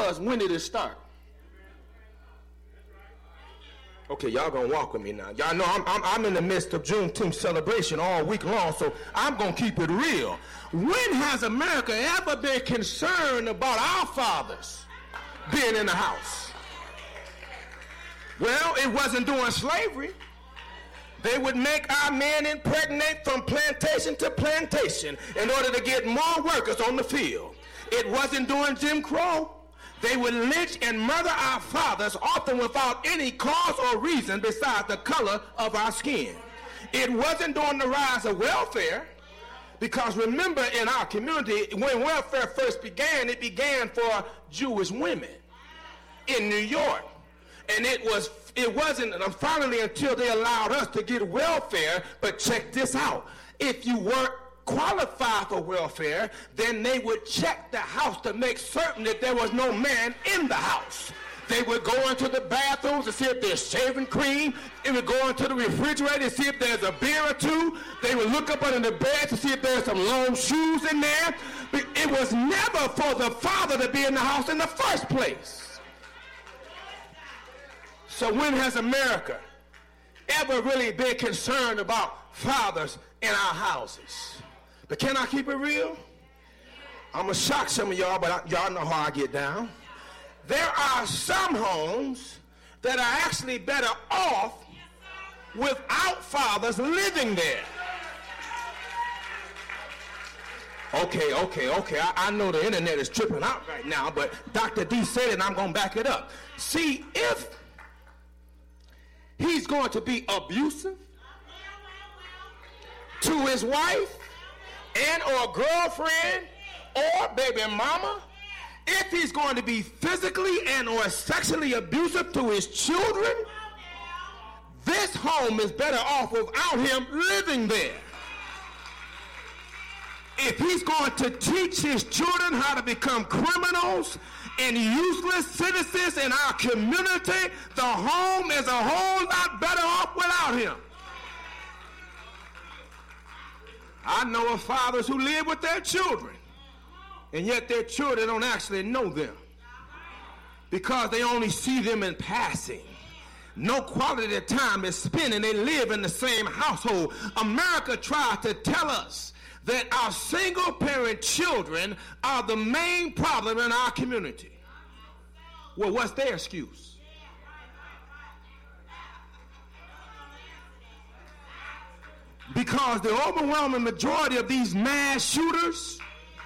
was, when did it start? Okay, y'all gonna walk with me now. Y'all know I'm in the midst of Juneteenth celebration all week long, so I'm gonna keep it real. When has America ever been concerned about our fathers being in the house? Well, it wasn't during slavery. They would make our men impregnate from plantation to plantation in order to get more workers on the field. It wasn't during Jim Crow. They would lynch and murder our fathers, often without any cause or reason besides the color of our skin. It wasn't during the rise of welfare, because remember, in our community, when welfare first began, it began for Jewish women in New York. And it wasn't finally until they allowed us to get welfare. But check this out. If you weren't qualified for welfare, then they would check the house to make certain that there was no man in the house. They would go into the bathrooms to see if there's shaving cream. They would go into the refrigerator to see if there's a beer or two. They would look up under the bed to see if there's some long shoes in there. It was never for the father to be in the house in the first place. So when has America ever really been concerned about fathers in our houses? But can I keep it real? I'm going to shock some of y'all, but y'all know how I get down. There are some homes that are actually better off without fathers living there. Okay. I know the internet is tripping out right now, but Dr. D said it, and I'm going to back it up. See, if he's going to be abusive to his wife and or girlfriend or baby mama, if he's going to be physically and or sexually abusive to his children, this home is better off without him living there. If he's going to teach his children how to become criminals and useless citizens in our community, the home is a whole lot better off without him. I know of fathers who live with their children, and yet their children don't actually know them because they only see them in passing. No quality time is spent, and they live in the same household. America tries to tell us that our single-parent children are the main problem in our community. Well, what's their excuse? Because the overwhelming majority of these mass shooters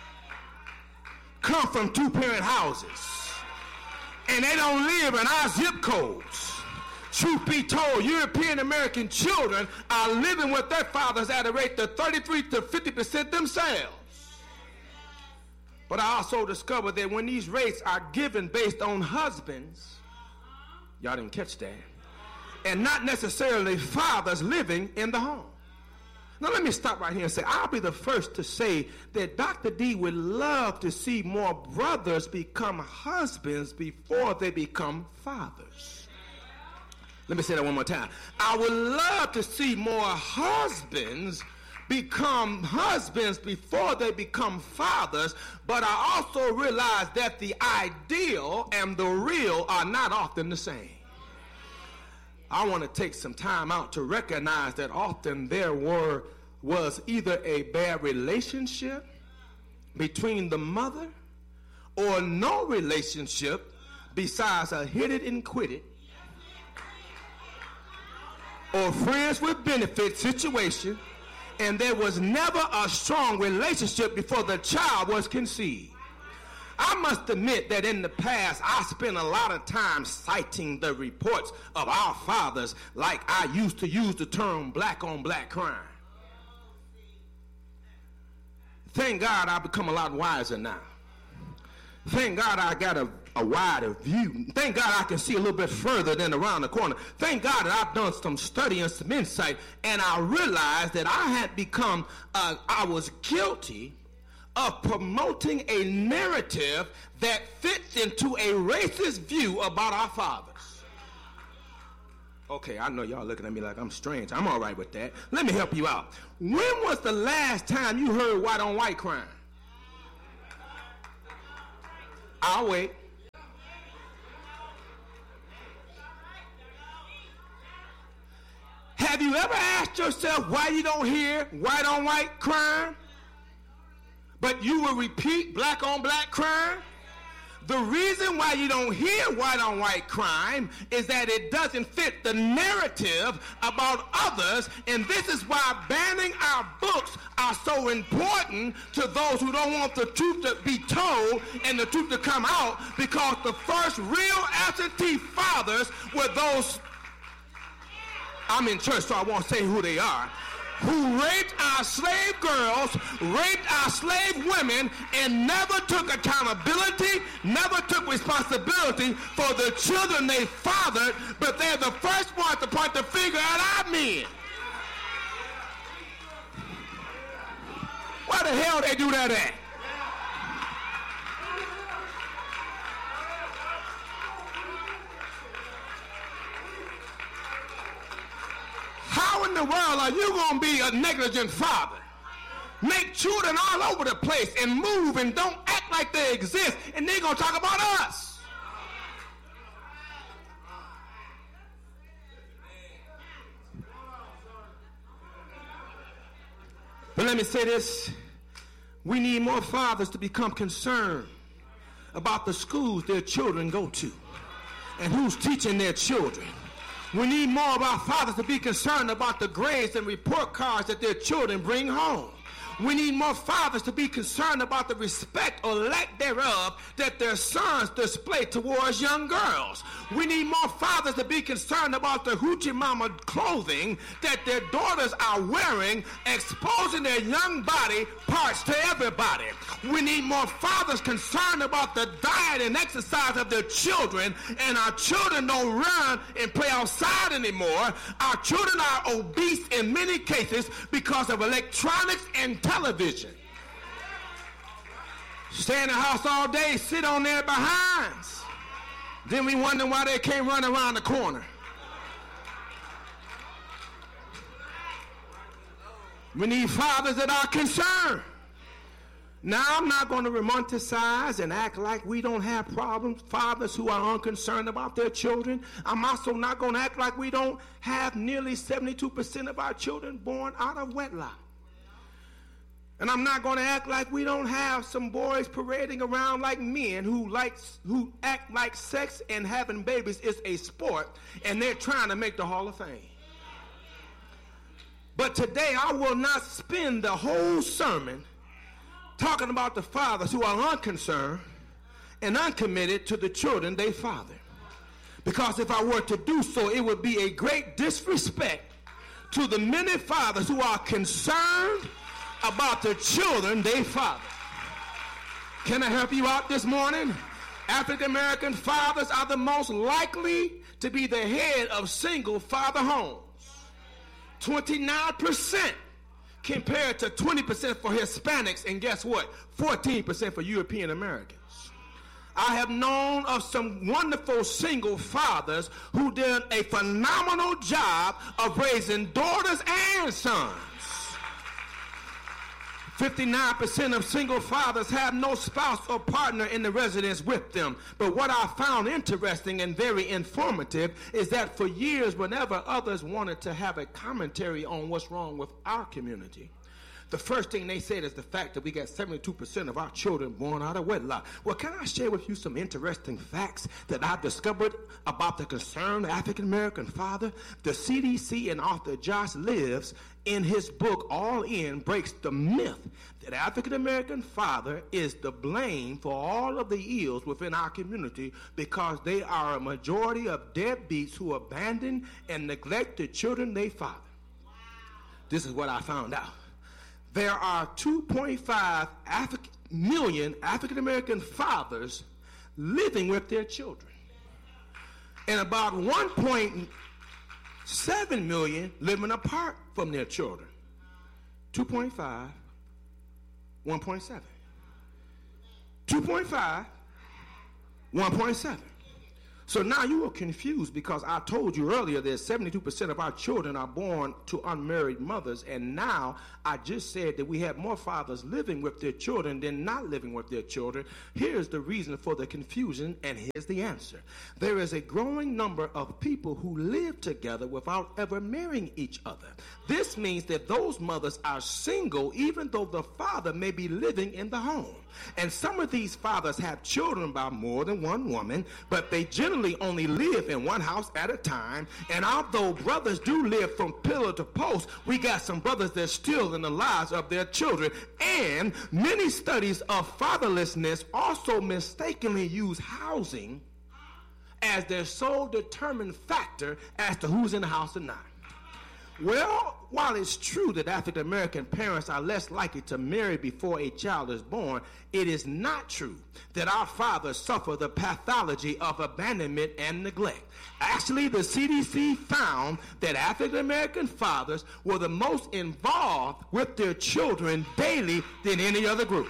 come from two-parent houses, and they don't live in our zip codes. Truth be told, European American children are living with their fathers at a rate of 33 to 50% themselves. But I also discovered that when these rates are given based on husbands, y'all didn't catch that, and not necessarily fathers living in the home. Now let me stop right here and say, I'll be the first to say that Dr. D would love to see more brothers become husbands before they become fathers. Let me say that one more time. I would love to see more husbands become husbands before they become fathers, but I also realize that the ideal and the real are not often the same. I want to take some time out to recognize that often there was either a bad relationship between the mother or no relationship besides a hit it and quit it or friends with benefits situation, and there was never a strong relationship before the child was conceived. I must admit that in the past, I spent a lot of time citing the reports of our fathers like I used to use the term black on black crime. Thank God I've become a lot wiser now. Thank God I got a wider view. Thank God I can see a little bit further than around the corner. Thank God that I've done some study and some insight, and I realized that I was guilty of promoting a narrative that fits into a racist view about our fathers. Okay, I know y'all looking at me like I'm strange. I'm all right with that. Let me help you out. When was the last time you heard white on white crime? I'll wait. Have you ever asked yourself why you don't hear white on white crime, but you will repeat black on black crime? The reason why you don't hear white on white crime is that it doesn't fit the narrative about others, and this is why banning our books are so important to those who don't want the truth to be told and the truth to come out, because the first real absentee fathers were those, I'm in church so I won't say who they are, who raped our slave girls, raped our slave women, and never took accountability, never took responsibility for the children they fathered, but they're the first ones to point the finger at our men. Why the hell they do that at? How in the world are you going to be a negligent father? Make children all over the place and move and don't act like they exist, and they're going to talk about us. But let me say this. We need more fathers to become concerned about the schools their children go to and who's teaching their children. We need more of our fathers to be concerned about the grades and report cards that their children bring home. We need more fathers to be concerned about the respect or lack thereof that their sons display towards young girls. We need more fathers to be concerned about the hoochie mama clothing that their daughters are wearing, exposing their young body parts to everybody. We need more fathers concerned about the diet and exercise of their children, and our children don't run and play outside anymore. Our children are obese in many cases because of electronics and television. Stay in the house all day, sit on their behinds. Then we wonder why they can't run around the corner. We need fathers that are concerned. Now, I'm not going to romanticize and act like we don't have problems, fathers who are unconcerned about their children. I'm also not going to act like we don't have nearly 72% of our children born out of wedlock. And I'm not going to act like we don't have some boys parading around like men who act like sex and having babies is a sport, and they're trying to make the Hall of Fame. But today I will not spend the whole sermon talking about the fathers who are unconcerned and uncommitted to the children they father. Because if I were to do so, it would be a great disrespect to the many fathers who are concerned about the children they father. Can I help you out this morning? African American fathers are the most likely to be the head of single father homes. 29% compared to 20% for Hispanics, and guess what? 14% for European Americans. I have known of some wonderful single fathers who did a phenomenal job of raising daughters and sons. 59% of single fathers have no spouse or partner in the residence with them. But what I found interesting and very informative is that for years, whenever others wanted to have a commentary on what's wrong with our community, the first thing they said is the fact that we got 72% of our children born out of wedlock. Well, can I share with you some interesting facts that I've discovered about the concerned African-American father? The CDC and author Josh Lives, in his book, All In, breaks the myth that African-American father is to blame for all of the ills within our community because they are a majority of deadbeats who abandon and neglect the children they father. This is what I found out. There are 2.5 million African-American fathers living with their children, and about 1.7 million living apart from their children. 2.5, 1.7. 2.5, 1.7. So now you are confused because I told you earlier that 72% of our children are born to unmarried mothers, and now I just said that we have more fathers living with their children than not living with their children. Here's the reason for the confusion, and here's the answer. There is a growing number of people who live together without ever marrying each other. This means that those mothers are single even though the father may be living in the home. And some of these fathers have children by more than one woman, but they generally only live in one house at a time. And although brothers do live from pillar to post, we got some brothers that are still in the lives of their children. And many studies of fatherlessness also mistakenly use housing as their sole determined factor as to who's in the house or not. Well, while it's true that African American parents are less likely to marry before a child is born, it is not true that our fathers suffer the pathology of abandonment and neglect. Actually, the CDC found that African American fathers were the most involved with their children daily than any other group.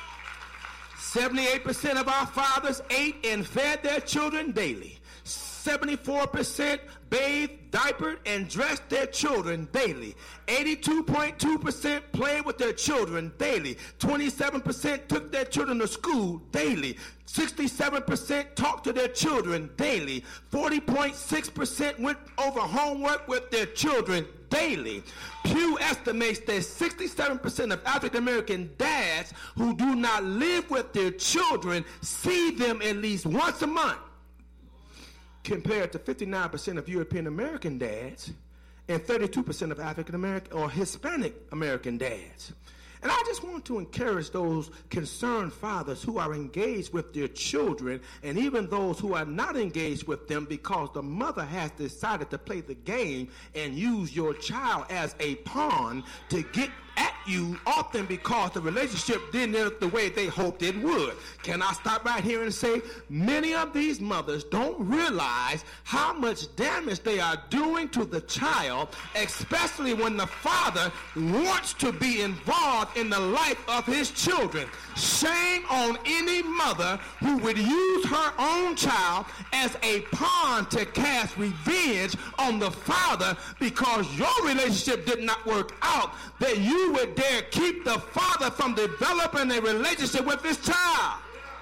78% of our fathers ate and fed their children daily. 74% bathed, diapered, and dressed their children daily. 82.2% played with their children daily. 27% took their children to school daily. 67% talked to their children daily. 40.6% went over homework with their children daily. Pew estimates that 67% of African American dads who do not live with their children see them at least once a month, compared to 59% of European American dads and 32% of African American or Hispanic American dads. And I just want to encourage those concerned fathers who are engaged with their children, and even those who are not engaged with them because the mother has decided to play the game and use your child as a pawn to get at you, often because the relationship didn't end up the way they hoped it would. Can I stop right here and say many of these mothers don't realize how much damage they are doing to the child, especially when the father wants to be involved in the life of his children. Shame on any mother who would use her own child as a pawn to cast revenge on the father because your relationship did not work out, that you would dare keep the father from developing a relationship with his child.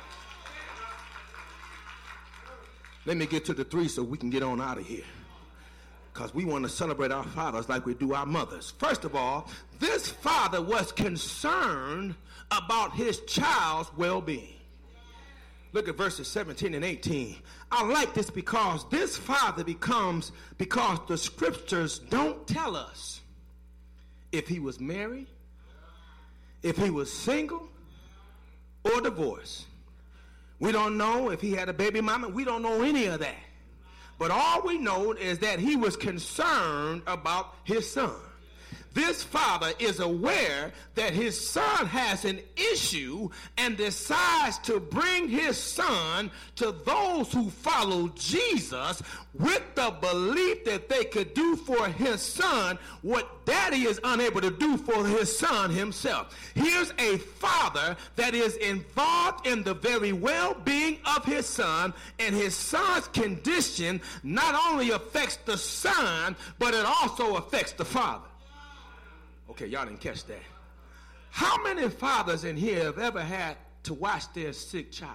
Let me get to the three so we can get on out of here, because we want to celebrate our fathers like we do our mothers. First of all, this father was concerned about his child's well-being. Look at verses 17 and 18. I like this because this father because the scriptures don't tell us if he was married, if he was single, or divorced. We don't know if he had a baby mama. We don't know any of that. But all we know is that he was concerned about his son. This father is aware that his son has an issue and decides to bring his son to those who follow Jesus with the belief that they could do for his son what daddy is unable to do for his son himself. Here's a father that is involved in the very well-being of his son, and his son's condition not only affects the son, but it also affects the father. Okay, y'all didn't catch that. How many fathers in here have ever had to watch their sick child?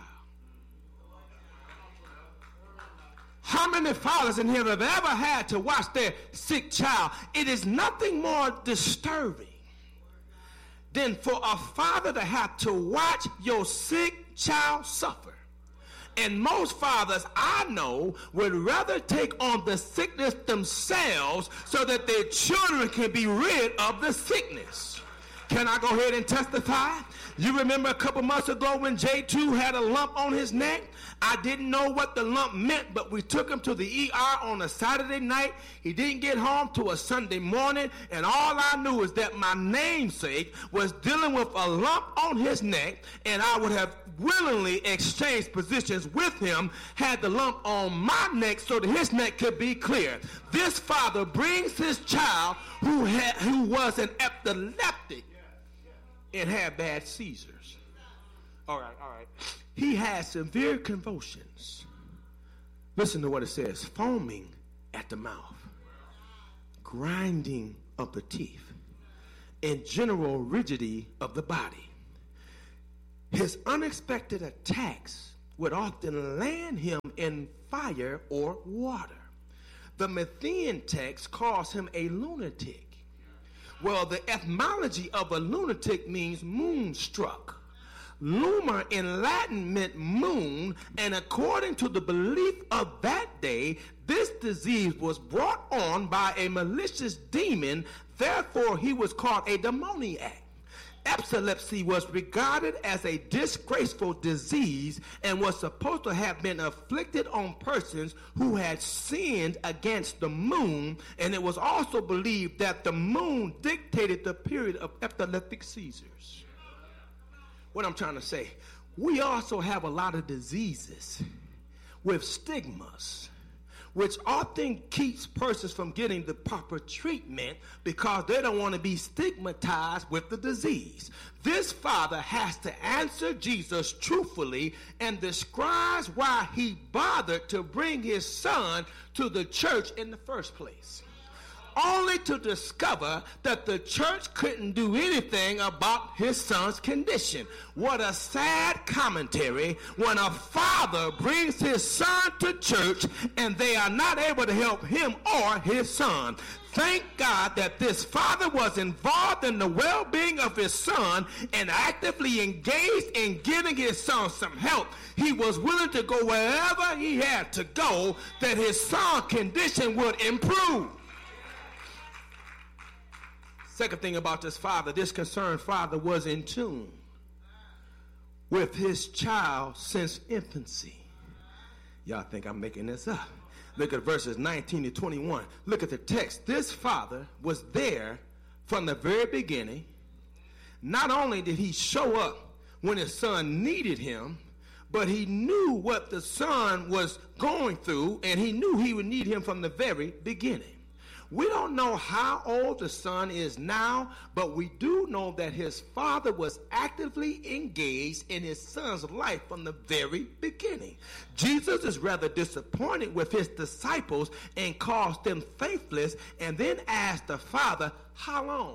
How many fathers in here have ever had to watch their sick child? It is nothing more disturbing than for a father to have to watch your sick child suffer. And most fathers I know would rather take on the sickness themselves so that their children can be rid of the sickness. Can I go ahead and testify? You remember a couple months ago when J2 had a lump on his neck? I didn't know what the lump meant, but we took him to the ER on a Saturday night. He didn't get home till a Sunday morning, and all I knew is that my namesake was dealing with a lump on his neck, and I would have willingly exchanged positions with him had the lump on my neck so that his neck could be clear. This father brings his child who was an epileptic and had bad seizures. All right. He had severe convulsions. Listen to what it says. Foaming at the mouth, grinding of the teeth, and general rigidity of the body. His unexpected attacks would often land him in fire or water. The Matthean text calls him a lunatic. Well, the etymology of a lunatic means moonstruck. Luma in Latin meant moon, and according to the belief of that day, this disease was brought on by a malicious demon. Therefore, he was called a demoniac. Epilepsy was regarded as a disgraceful disease and was supposed to have been afflicted on persons who had sinned against the moon, and it was also believed that the moon dictated the period of epileptic seizures. What I'm trying to say, we also have a lot of diseases with stigmas, which often keeps persons from getting the proper treatment because they don't want to be stigmatized with the disease. This father has to answer Jesus truthfully and describes why he bothered to bring his son to the church in the first place, only to discover that the church couldn't do anything about his son's condition. What a sad commentary when a father brings his son to church and they are not able to help him or his son. Thank God that this father was involved in the well-being of his son and actively engaged in giving his son some help. He was willing to go wherever he had to go that his son's condition would improve. Second thing about this father, this concerned father was in tune with his child since infancy. Y'all think I'm making this up. Look at verses 19 to 21. Look at the text. This father was there from the very beginning. Not only did he show up when his son needed him, but he knew what the son was going through, and he knew he would need him from the very beginning. We don't know how old the son is now, but we do know that his father was actively engaged in his son's life from the very beginning. Jesus is rather disappointed with his disciples and calls them faithless, and then asks the father, how long?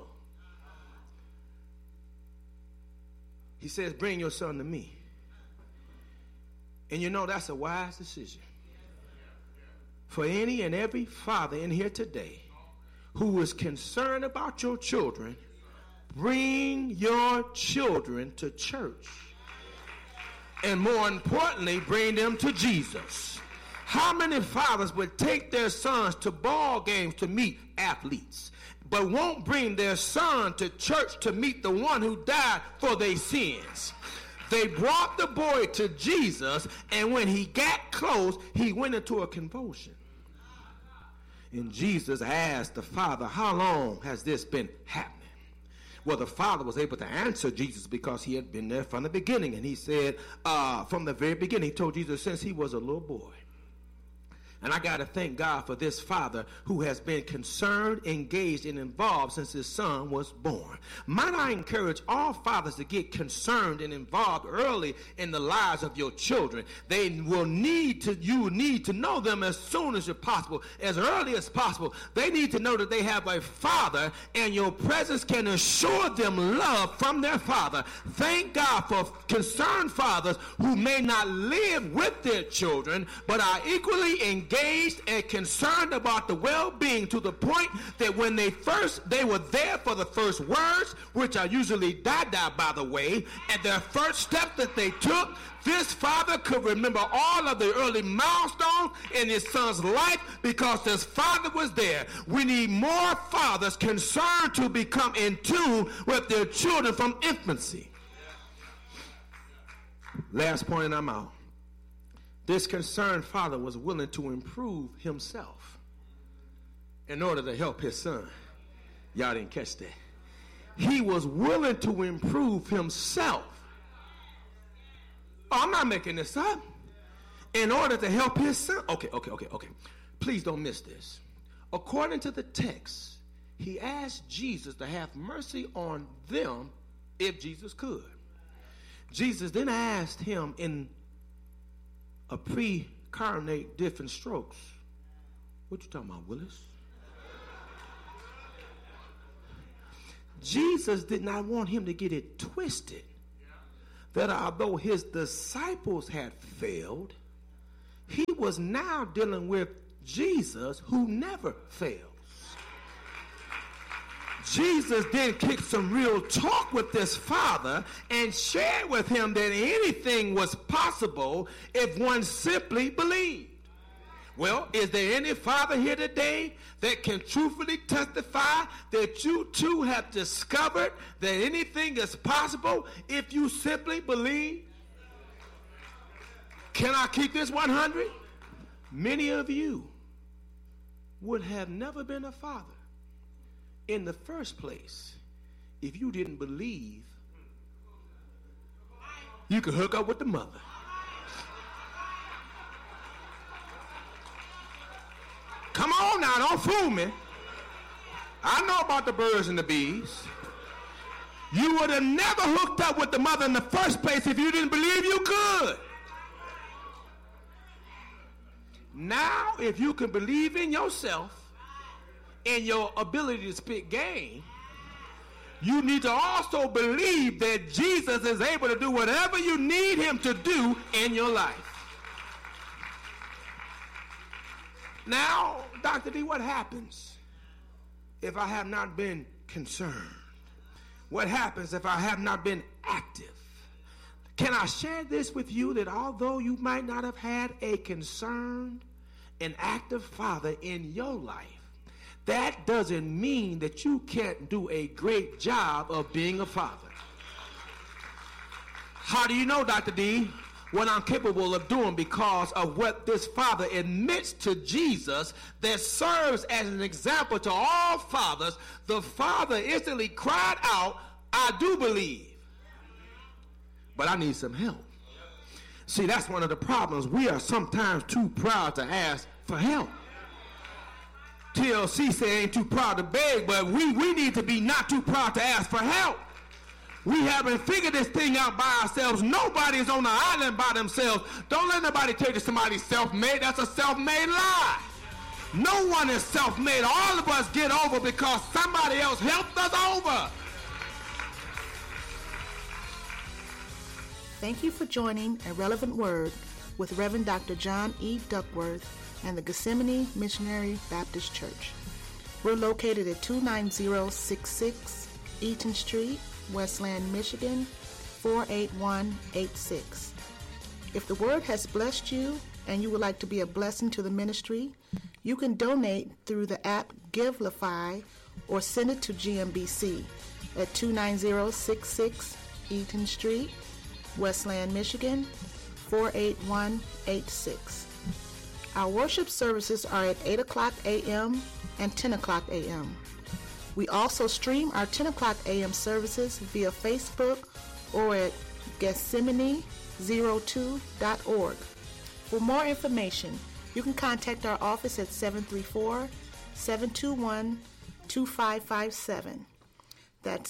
He says, bring your son to me. And you know that's a wise decision. For any and every father in here today who is concerned about your children, bring your children to church. And more importantly, bring them to Jesus. How many fathers would take their sons to ball games to meet athletes, but won't bring their son to church to meet the one who died for their sins? They brought the boy to Jesus, and when he got close, he went into a convulsion. And Jesus asked the father, how long has this been happening? Well, the father was able to answer Jesus because he had been there from the beginning. And he said, from the very beginning, he told Jesus since he was a little boy. And I got to thank God for this father who has been concerned, engaged, and involved since his son was born. Might I encourage all fathers to get concerned and involved early in the lives of your children. You need to know them as soon as possible, as early as possible. They need to know that they have a father, and your presence can assure them love from their father. Thank God for concerned fathers who may not live with their children, but are equally engaged and concerned about the well-being to the point that when they were there for the first words, which are usually dada, by the way, and their first step that they took, this father could remember all of the early milestones in his son's life because his father was there. We need more fathers concerned to become in tune with their children from infancy. Last point and I'm out. This concerned father was willing to improve himself in order to help his son. Y'all didn't catch that. He was willing to improve himself. Oh, I'm not making this up. In order to help his son. Okay. Please don't miss this. According to the text, he asked Jesus to have mercy on them if Jesus could. Jesus then asked him in a incarnate different strokes. What you talking about, Willis? Jesus did not want him to get it twisted that although his disciples had failed, he was now dealing with Jesus who never fails. Jesus then kicked some real talk with this father and shared with him that anything was possible if one simply believed. Well, is there any father here today that can truthfully testify that you too have discovered that anything is possible if you simply believe? Can I keep this 100? Many of you would have never been a father in the first place if you didn't believe you could hook up with the mother. Come on now, don't fool me. I know about the birds and the bees. You would have never hooked up with the mother in the first place if you didn't believe you could. Now, if you can believe in yourself and your ability to spit game, you need to also believe that Jesus is able to do whatever you need him to do in your life. Now, Dr. D, what happens if I have not been concerned? What happens if I have not been active? Can I share this with you that although you might not have had a concerned and active father in your life, that doesn't mean that you can't do a great job of being a father. How do you know, Dr. D, what I'm capable of doing? Because of what this father admits to Jesus that serves as an example to all fathers. The father instantly cried out, I do believe, but I need some help. See, that's one of the problems. We are sometimes too proud to ask for help. TLC say ain't too proud to beg, but we need to be not too proud to ask for help. We haven't figured this thing out by ourselves. Nobody is on the island by themselves. Don't let nobody tell you somebody's self-made. That's a self-made lie. No one is self-made. All of us get over because somebody else helped us over. Thank you for joining A Relevant Word with Reverend Dr. John E. Duckworth and the Gethsemane Missionary Baptist Church. We're located at 29066 Eaton Street, Westland, Michigan, 48186. If the word has blessed you and you would like to be a blessing to the ministry, you can donate through the app Givelify or send it to GMBC at 29066 Eaton Street, Westland, Michigan, 48186. Our worship services are at 8 o'clock a.m. and 10 o'clock a.m. We also stream our 10 o'clock a.m. services via Facebook or at Gethsemane02.org. For more information, you can contact our office at 734-721-2557. That's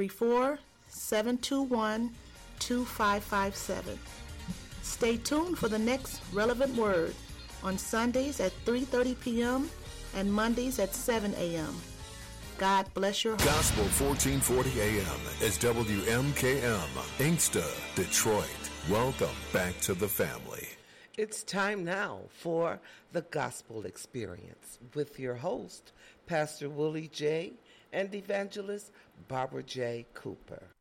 734-721-2557. Stay tuned for the next Relevant Word on Sundays at 3:30 p.m. and Mondays at 7 a.m. God bless your heart. Gospel 1440 AM is WMKM, Inkster, Detroit. Welcome back to the family. It's time now for the Gospel Experience with your host, Pastor Willie J. and Evangelist Barbara J. Cooper.